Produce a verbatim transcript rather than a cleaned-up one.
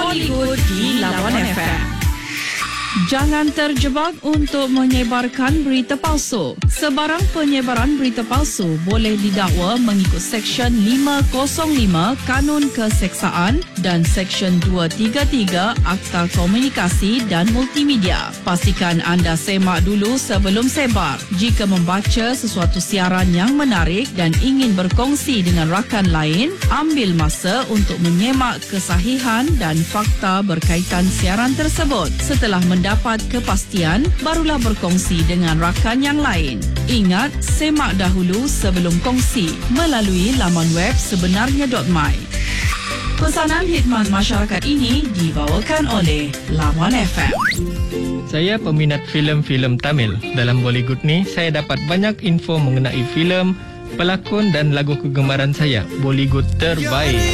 Bollywood di Lawan F M. Jangan terjebak untuk menyebarkan berita palsu. Sebarang penyebaran berita palsu boleh didakwa mengikut Seksyen lima kosong lima Kanun Keseksaan dan Seksyen dua tiga tiga Akta Komunikasi dan Multimedia. Pastikan anda semak dulu sebelum sebar. Jika membaca sesuatu siaran yang menarik dan ingin berkongsi dengan rakan lain, ambil masa untuk menyemak kesahihan dan fakta berkaitan siaran tersebut. Setelah mendapat kepastian, barulah berkongsi dengan rakan yang lain. Ingat, semak dahulu sebelum kongsi melalui laman web sebenarnya dot my. Pesanan khidmat masyarakat ini dibawakan oleh Lawan F M. Saya peminat filem-filem Tamil. Dalam Bollywood ni, saya dapat banyak info mengenai filem, pelakon dan lagu kegemaran saya. Bollywood terbaik.